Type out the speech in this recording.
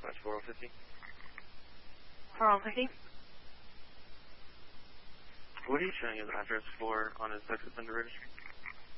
4050. 4050. What are you showing his address for on his sex offender registry?